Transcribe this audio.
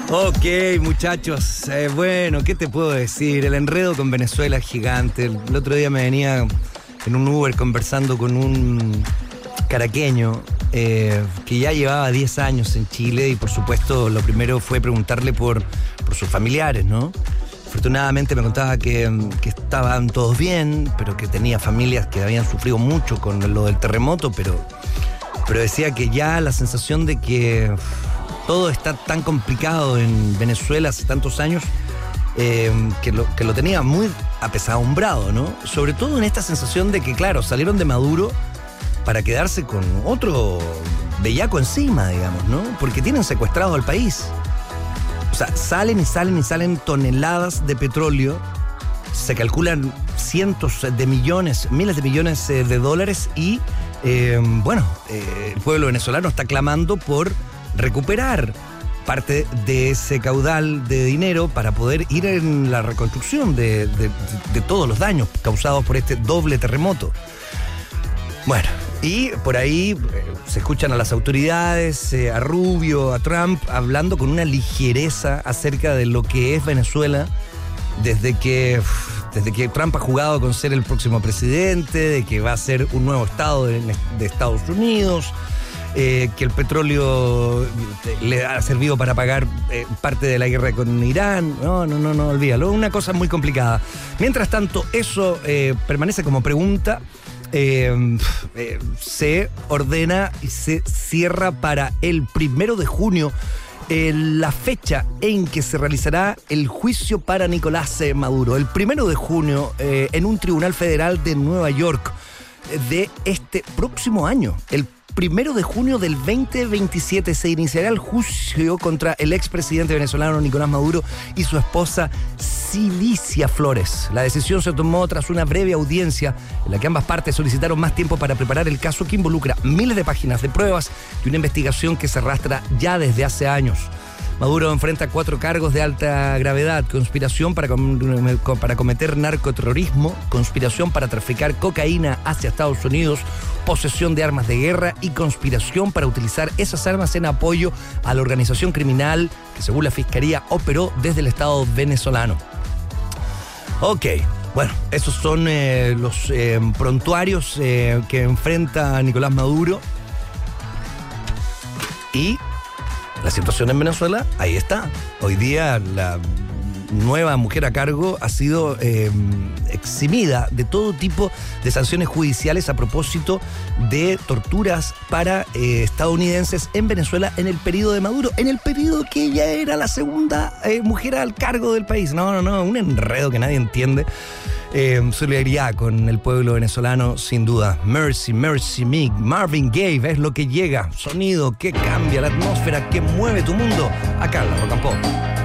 Ok, muchachos. Bueno, ¿qué te puedo decir? El enredo con Venezuela es gigante. El otro día me venía en un Uber conversando con un caraqueño que ya llevaba 10 años en Chile y por supuesto lo primero fue preguntarle por sus familiares, ¿no? Afortunadamente me contaba que estaban todos bien, pero que tenía familias que habían sufrido mucho con lo del terremoto, pero decía que ya la sensación de que todo está tan complicado en Venezuela hace tantos años que lo tenía muy apesadumbrado, ¿no? Sobre todo en esta sensación de que, claro, salieron de Maduro para quedarse con otro bellaco encima, digamos, ¿no? Porque tienen secuestrado al país. O sea, salen toneladas de petróleo, se calculan cientos de millones, miles de millones de dólares y, el pueblo venezolano está clamando por recuperar parte de ese caudal de dinero para poder ir en la reconstrucción de todos los daños causados por este doble terremoto. Bueno, y por ahí se escuchan a las autoridades, a Rubio, a Trump, hablando con una ligereza acerca de lo que es Venezuela desde que Trump ha jugado con ser el próximo presidente, de que va a ser un nuevo estado de Estados Unidos, que el petróleo le ha servido para pagar parte de la guerra con Irán. No, olvídalo, una cosa muy complicada. Mientras tanto, eso permanece como pregunta. Se ordena y se cierra para el 1 de junio la fecha en que se realizará el juicio para Nicolás Maduro. El 1 de junio en un tribunal federal de Nueva York de este próximo año. El 1 de junio del 2027 se iniciará el juicio contra el expresidente venezolano Nicolás Maduro y su esposa Cilicia Flores. La decisión se tomó tras una breve audiencia en la que ambas partes solicitaron más tiempo para preparar el caso que involucra miles de páginas de pruebas y una investigación que se arrastra ya desde hace años. Maduro enfrenta 4 cargos de alta gravedad: conspiración para cometer narcoterrorismo, conspiración para traficar cocaína hacia Estados Unidos, posesión de armas de guerra y conspiración para utilizar esas armas en apoyo a la organización criminal que, según la Fiscalía, operó desde el Estado venezolano. Ok, bueno, esos son los prontuarios que enfrenta Nicolás Maduro. Y la situación en Venezuela, ahí está. Hoy día la nueva mujer a cargo ha sido eximida de todo tipo de sanciones judiciales a propósito de torturas para estadounidenses en Venezuela en el periodo de Maduro, en el periodo que ella era la segunda mujer al cargo del país. No, un enredo que nadie entiende. Solidaridad con el pueblo venezolano, sin duda. Mercy, Mercy Me, Marvin Gaye, es lo que llega. Sonido que cambia la atmósfera, que mueve tu mundo. Acá en la Rock and Pop.